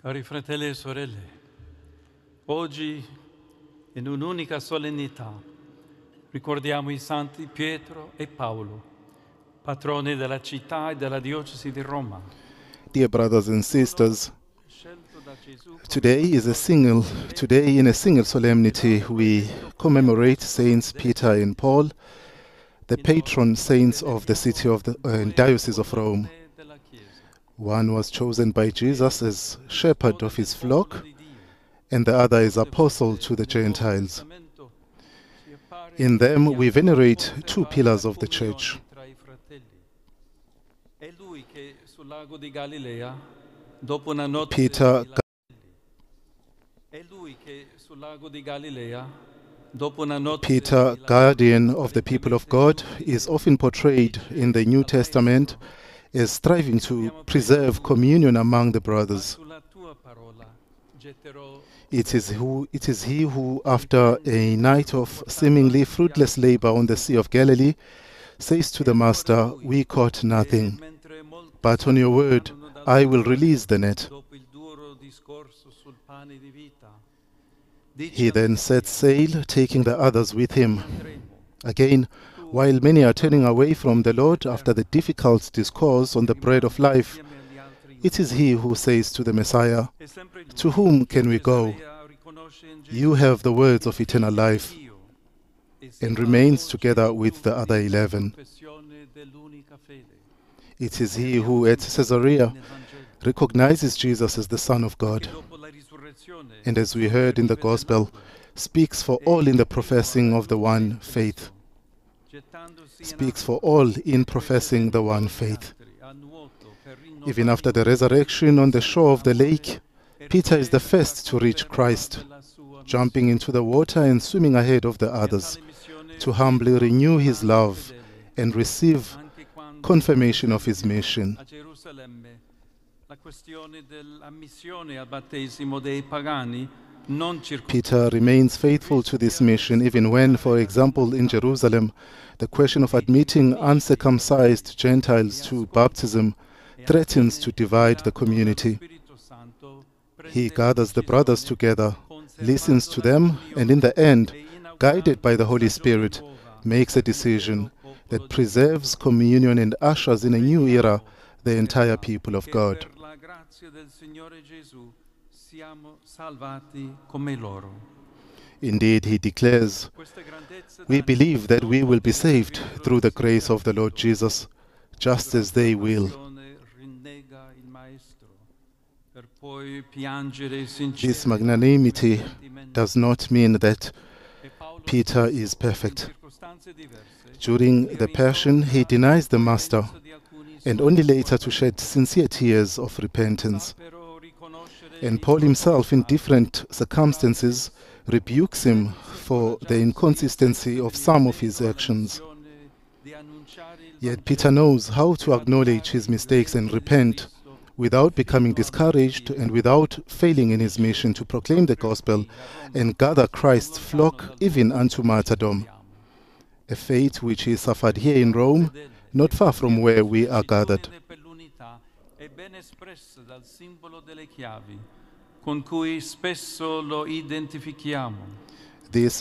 Cari fratelli e sorelle, oggi in un'unica solennità ricordiamo i santi Pietro e Paolo, patroni della città e della diocesi di Roma. Dear brothers and sisters, Scelto da Gesù come today in a single solemnity we commemorate Saints Peter and Paul, the patron saints of the city of the Diocese of Rome. della Chiesa. One was chosen by Jesus as shepherd of his flock, and the other is apostle to the Gentiles. In them we venerate two pillars of the Church. È lui che sul lago di Galilea, dopo una notte Peter, È lui che sul lago di Galilea, dopo una notte Peter, guardian of the people of God, is often portrayed in the New Testament as striving to preserve communion among the brothers. sulla tua parola getterò It is he who, after a night of seemingly fruitless labor on the Sea of Galilee, says to the Master, "We caught nothing, mentre molti but on your word I will release the net." dopo il duro discorso sul pane di vita. He then sets sail, taking the others with him. Again, while many are turning away from the Lord after the difficult discourse on the bread of life, it is he who says to the Messiah, "To whom can we go? You have the words of eternal life," and remains together with the other 11. It is he who at Caesarea recognizes Jesus as the Son of God, and as we heard in the Gospel, speaks for all in the professing of the one faith. Speaks for all in professing the one faith. Even after the resurrection on the shore of the lake, Peter is the first to reach Christ, jumping into the water and swimming ahead of the others to humbly renew his love and receive confirmation of his mission. A Gerusalemme la questione dell'ammissione al battesimo dei pagani non Peter remains faithful to this mission even when, for example, in Jerusalem, the question of admitting uncircumcised Gentiles to baptism threatens to divide the community. He gathers the brothers together, listens to them, and in the end, guided by the Holy Spirit, makes a decision that preserves communion and ushers in a new era the entire people of God. per la grazia del Signore Gesù siamo salvati come loro. Indeed, he declares, Questa grandezza "We believe that we will be saved through the grace of the Lord Jesus, just as they will." rinnega il maestro per poi piangere This magnanimity does not mean that Peter is perfect. During the Passion, he denies the Master, and only later to shed sincere tears of repentance. And Paul himself, in different circumstances, rebukes him for the inconsistency of some of his actions. Yet Peter knows how to acknowledge his mistakes and repent without becoming discouraged and without failing in his mission to proclaim the gospel and gather Christ's flock even unto martyrdom, a fate which he suffered here in Rome, not far from where we are gathered. per l'unità è ben espressa dal simbolo delle chiavi con cui spesso lo identifichiamo. This